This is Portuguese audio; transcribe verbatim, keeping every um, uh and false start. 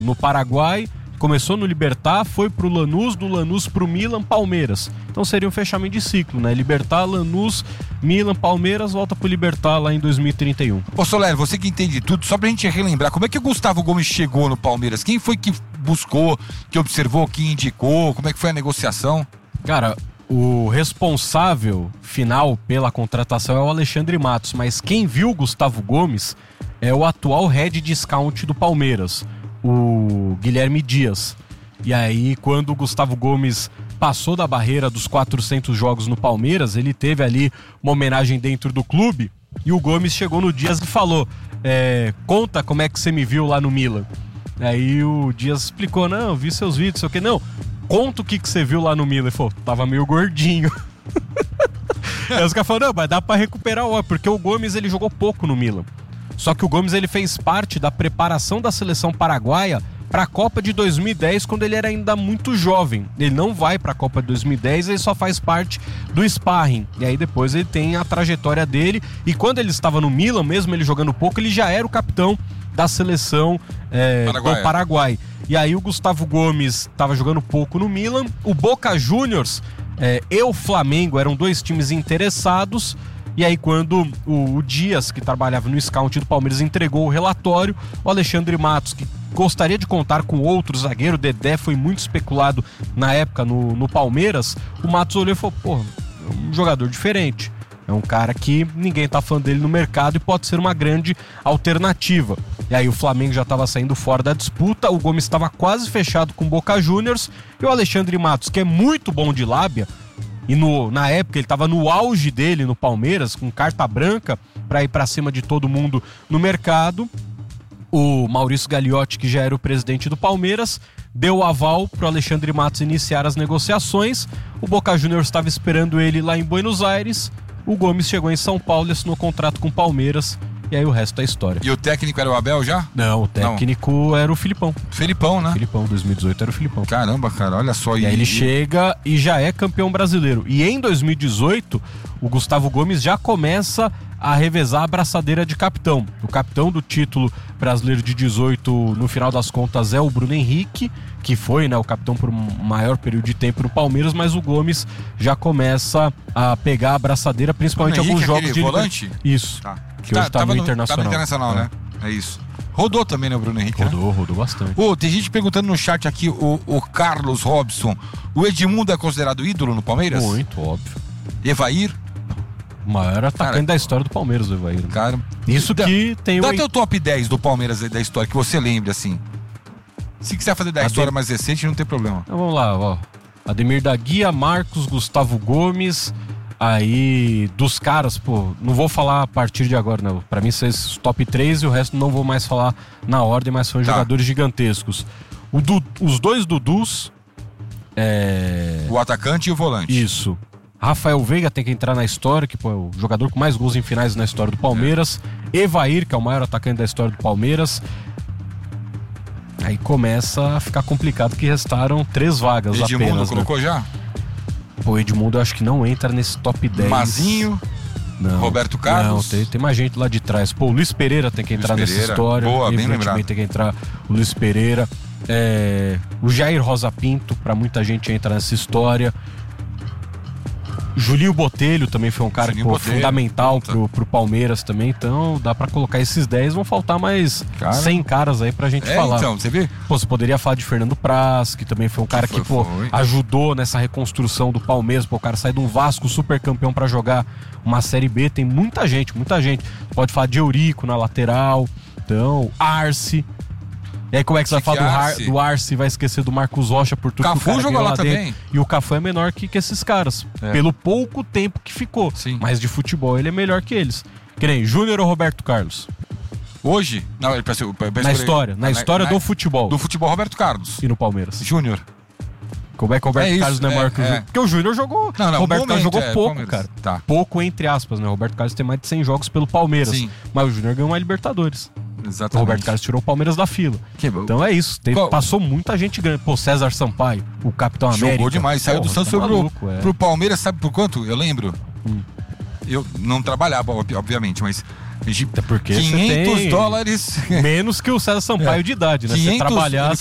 no Paraguai, começou no Libertad, foi pro Lanús, do Lanús pro Milan, Palmeiras. Então seria um fechamento de ciclo, né? Libertad, Lanús, Milan, Palmeiras, volta pro Libertad lá em dois mil e trinta e um. Ô Soler, você que entende tudo, só pra gente relembrar, como é que o Gustavo Gomes chegou no Palmeiras? Quem foi que buscou, que observou, que indicou? Como é que foi a negociação? Cara, o responsável final pela contratação é o Alexandre Matos, mas quem viu o Gustavo Gomes é o atual head de scout do Palmeiras, o Guilherme Dias. E aí, quando o Gustavo Gomes passou da barreira dos quatrocentos jogos no Palmeiras, ele teve ali uma homenagem dentro do clube, e o Gomes chegou no Dias e falou, é, conta como é que você me viu lá no Milan. Aí o Dias explicou, não, vi seus vídeos, sei o que, não, conta o que, que você viu lá no Milan. Ele falou, tava meio gordinho. Aí os caras falaram, não, mas dá pra recuperar o... Porque o Gomes, ele jogou pouco no Milan. Só que o Gomes, ele fez parte da preparação da seleção paraguaia para a Copa de dois mil e dez, quando ele era ainda muito jovem. Ele não vai para a Copa de dois mil e dez, ele só faz parte do sparring. E aí depois ele tem a trajetória dele. E quando ele estava no Milan, mesmo ele jogando pouco, ele já era o capitão da seleção é, do Paraguai. E aí o Gustavo Gomes estava jogando pouco no Milan. O Boca Juniors é, e o Flamengo eram dois times interessados. E aí quando o, o Dias, que trabalhava no scout do Palmeiras, entregou o relatório, o Alexandre Matos, que gostaria de contar com outro zagueiro, o Dedé foi muito especulado na época no, no Palmeiras, o Matos olhou e falou, pô, é um jogador diferente, é um cara que ninguém tá falando dele no mercado e pode ser uma grande alternativa. E aí o Flamengo já estava saindo fora da disputa, o Gomes estava quase fechado com o Boca Juniors, e o Alexandre Matos, que é muito bom de lábia, e no, na época ele estava no auge dele no Palmeiras, com carta branca para ir para cima de todo mundo no mercado. O Maurício Gagliotti, que já era o presidente do Palmeiras, deu o aval para o Alexandre Matos iniciar as negociações. O Boca Juniors estava esperando ele lá em Buenos Aires. O Gomes chegou em São Paulo e assinou contrato com o Palmeiras. E aí o resto é história. E o técnico era o Abel já? Não, o técnico Não. era o Filipão. Filipão, né? Filipão, dois mil e dezoito era o Filipão. Caramba, cara, olha só. E, e aí ele e... chega e já é campeão brasileiro. E em dois mil e dezoito, o Gustavo Gomes já começa a revezar a braçadeira de capitão. O capitão do título brasileiro de dezoito, no final das contas, é o Bruno Henrique, que foi, né, o capitão por um maior período de tempo no Palmeiras, mas o Gomes já começa a pegar a braçadeira, principalmente em alguns jogos de... volante? Isso. Tá. Que hoje tá, tá no Internacional. Tá no Internacional, é. né? É isso. Rodou também, né, o Bruno Henrique? Rodou, né? rodou bastante. Ô, tem gente perguntando no chat aqui, o, o Carlos Robson, o Edmundo é considerado ídolo no Palmeiras? Muito, óbvio. Evair? O maior atacante cara, da história do Palmeiras, o Evair. Cara, isso dá, que tem dá o... teu top dez do Palmeiras da história, que você lembre, assim. Se quiser fazer da história mais recente, não tem problema. Então vamos lá, ó. Ademir da Guia, Marcos, Gustavo Gomes... Aí, dos caras, pô, não vou falar a partir de agora, não. Pra mim, esses top três e o resto não vou mais falar na ordem, mas são tá. jogadores gigantescos. O du, os dois Dudus. É... O atacante e o volante. Isso. Rafael Veiga tem que entrar na história, que pô, é o jogador com mais gols em finais na história do Palmeiras. É. Evair, que é o maior atacante da história do Palmeiras. Aí começa a ficar complicado, que restaram três vagas Edmundo apenas. colocou né? já? O Edmundo eu acho que não entra nesse top dez. Mazinho, não, Roberto Carlos. Não, tem, tem mais gente lá de trás. Pô, o Luiz Pereira tem que entrar nessa história. Boa, bem lembrado. Tem que entrar o Luiz Pereira. É, o Jair Rosa Pinto, pra muita gente entra nessa história. Julinho Botelho também foi um cara que, pô, fundamental pro, pro Palmeiras também. Então dá pra colocar esses dez. Vão faltar mais cara, cem caras aí pra gente é, falar. Então, você vê? Pô, você poderia falar de Fernando Praz, que também foi um cara foi, que pô, ajudou nessa reconstrução do Palmeiras. Pô, o cara sai de um Vasco super campeão pra jogar uma Série B. Tem muita gente, muita gente. Pode falar de Eurico na lateral. Então, Arce. E aí como é que você vai falar do, Har, do Arce e vai esquecer do Marcos Rocha por tudo Cafu que o cara jogou lá, lá também. E o Cafu é menor que, que esses caras. É. Pelo pouco tempo que ficou. Sim. Mas de futebol ele é melhor que eles. Que nem Júnior ou Roberto Carlos? Hoje? Não, ele parece, parece na história. Na, na história na, do futebol. Do futebol, Roberto Carlos. E no Palmeiras? Júnior. Como é que o Roberto é Carlos não é maior que o Júnior? Porque o Júnior jogou. Não, não, Roberto Carlos jogou é, pouco, Palmeiras. cara. Tá. Pouco entre aspas, né? O Roberto Carlos tem mais de cem jogos pelo Palmeiras. Sim. Mas o Júnior ganhou uma Libertadores. Exatamente. O Roberto Carlos tirou o Palmeiras da fila. Que então é isso. Tem, passou muita gente grande. Pô, César Sampaio, o Capitão América. Jogou demais. Saiu Porra, do Santos tá maluco, pro, é. pro Palmeiras, sabe por quanto? Eu lembro. Hum. Eu não trabalhava, obviamente, mas A gente, Até porque você quinhentos tem dólares. menos que o César Sampaio É. de idade, né? Você quinhentos trabalhar, ele